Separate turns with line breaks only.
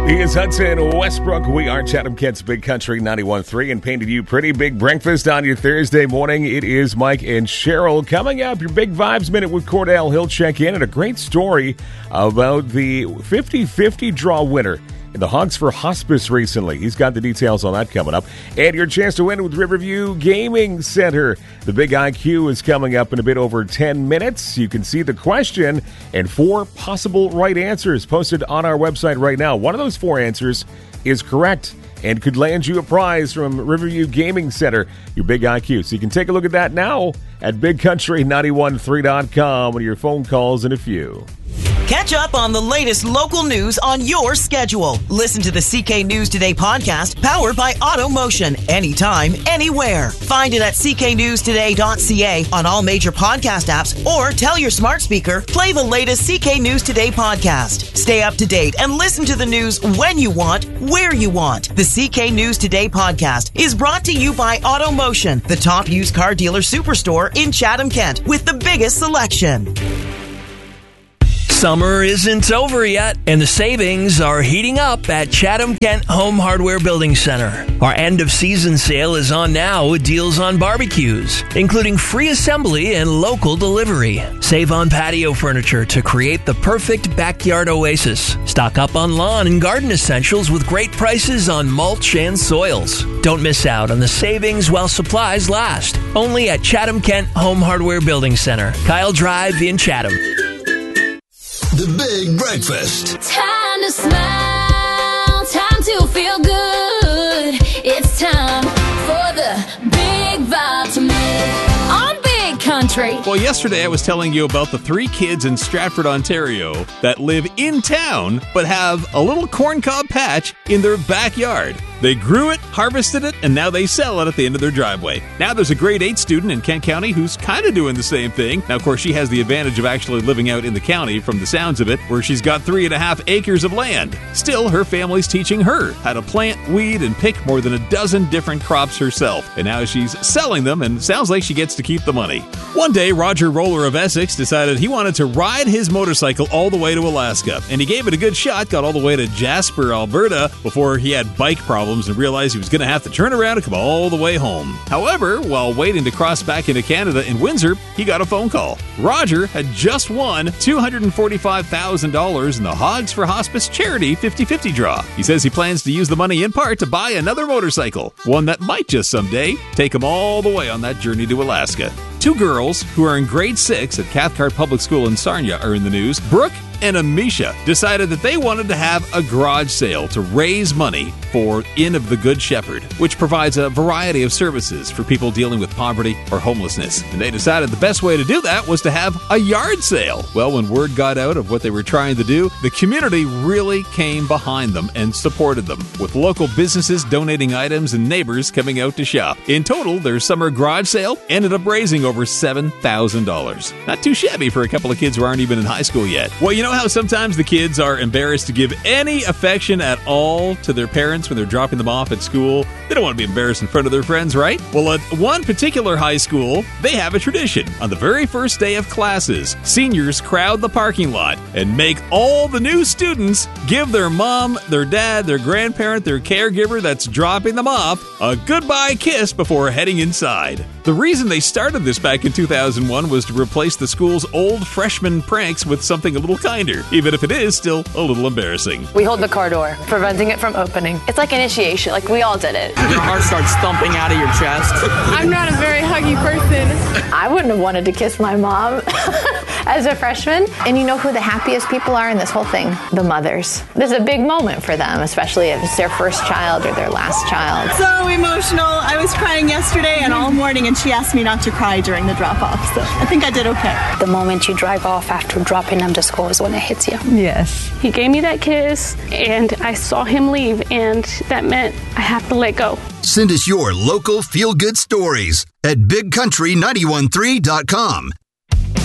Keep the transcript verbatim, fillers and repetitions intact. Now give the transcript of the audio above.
He is Hudson Westbrook. We are Chatham-Kent's Big Country ninety-one point three and painted you pretty big breakfast on your Thursday morning. It is Mike and Cheryl. Coming up, your Big Vibes Minute with Cordell. He'll check in and a great story about the fifty-fifty draw winner in the Hogs for Hospice recently. He's got the details on that coming up. And your chance to win with Riverview Gaming Center. The Big I Q is coming up in a bit over ten minutes. You can see the question and four possible right answers posted on our website right now. One of those four answers is correct and could land you a prize from Riverview Gaming Center, your Big I Q. So you can take a look at that now at big country ninety-one point three dot com with your phone calls in a few.
Catch up on the latest local news on your schedule. Listen to the C K News Today podcast, powered by AutoMotion, anytime, anywhere. Find it at c k news today dot c a on all major podcast apps, or tell your smart speaker, play the latest C K News Today podcast. Stay up to date and listen to the news when you want, where you want. The C K News Today podcast is brought to you by AutoMotion, the top used car dealer superstore in Chatham-Kent with the biggest selection.
Summer isn't over yet, and the savings are heating up at Chatham-Kent Home Hardware Building Center. Our end-of-season sale is on now with deals on barbecues, including free assembly and local delivery. Save on patio furniture to create the perfect backyard oasis. Stock up on lawn and garden essentials with great prices on mulch and soils. Don't miss out on the savings while supplies last. Only at Chatham-Kent Home Hardware Building Center, Kyle Drive in Chatham.
The Big Breakfast.
Time to smile, time to feel good. It's time for the Big Vibes Minute on Big Country.
Well, yesterday I was telling you about the three kids in Stratford, Ontario that live in town but have a little corncob patch in their backyard. They grew it, harvested it, and now they sell it at the end of their driveway. Now there's a grade eight student in Kent County who's kind of doing the same thing. Now, of course, she has the advantage of actually living out in the county from the sounds of it, where she's got three and a half acres of land. Still, her family's teaching her how to plant, weed, and pick more than a dozen different crops herself. And now she's selling them, and sounds like she gets to keep the money. One day, Roger Roller of Essex decided he wanted to ride his motorcycle all the way to Alaska. And he gave it a good shot, got all the way to Jasper, Alberta, before he had bike problems and realized he was going to have to turn around and come all the way home. However, while waiting to cross back into Canada in Windsor, he got a phone call. Roger had just won two hundred forty-five thousand dollars in the Hogs for Hospice charity fifty-fifty draw. He says he plans to use the money in part to buy another motorcycle, one that might just someday take him all the way on that journey to Alaska. Two girls who are in grade six at Cathcart Public School in Sarnia are in the news. Brooke and Amisha decided that they wanted to have a garage sale to raise money for Inn of the Good Shepherd, which provides a variety of services for people dealing with poverty or homelessness. And they decided the best way to do that was to have a yard sale. Well, when word got out of what they were trying to do, the community really came behind them and supported them, with local businesses donating items and neighbors coming out to shop. In total, their summer garage sale ended up raising over seven thousand dollars. Not too shabby for a couple of kids who aren't even in high school yet. Well, you know how sometimes the kids are embarrassed to give any affection at all to their parents when they're dropping them off at school? They don't want to be embarrassed in front of their friends, right? Well, at one particular high school, they have a tradition. On the very first day of classes, seniors crowd the parking lot and make all the new students give their mom, their dad, their grandparent, their caregiver that's dropping them off a goodbye kiss before heading inside. The reason they started this back in two thousand one was to replace the school's old freshman pranks with something a little kinder, even if it is still a little embarrassing.
We hold the car door, preventing it from opening. It's like initiation, like we all did it.
Your heart starts thumping out of your chest.
I'm not a very huggy person.
I wouldn't have wanted to kiss my mom as a freshman. And you know who the happiest people are in this whole thing? The mothers. This is a big moment for them, especially if it's their first child or their last child.
So emotional. I was crying yesterday and all morning, and she asked me not to cry during the drop-off, so I think I did okay.
The moment you drive off after dropping them to school is when it hits you.
Yes. He gave me that kiss, and I saw him leave, and that meant I have to let go.
Send us your local feel-good stories at big country nine one three dot com.